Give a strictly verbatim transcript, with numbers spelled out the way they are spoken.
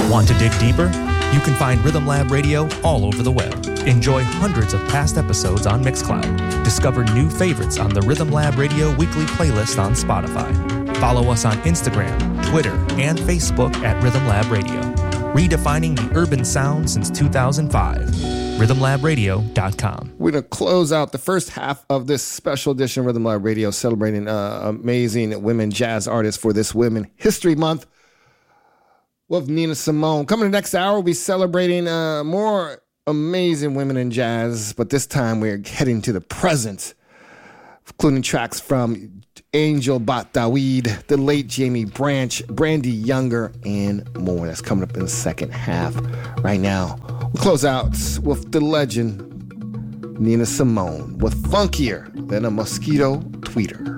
Want to dig deeper? You can find Rhythm Lab Radio all over the web. Enjoy hundreds of past episodes on Mixcloud. Discover new favorites on the Rhythm Lab Radio weekly playlist on Spotify. Follow us on Instagram, Twitter, and Facebook at Rhythm Lab Radio. Redefining the urban sound since two thousand five. rhythm lab radio dot com. We're going to close out the first half of this special edition of Rhythm Lab Radio, celebrating uh, amazing women jazz artists for this Women History Month with Nina Simone. Coming in the next hour, we'll be celebrating uh, more amazing women in jazz, but this time we're heading to the present, including tracks from Angel Bat Dawid, the late Jamie Branch, Brandy Younger, and more. That's coming up in the second half. Right now, we'll close out with the legend Nina Simone with Funkier Than a Mosquito Tweeter.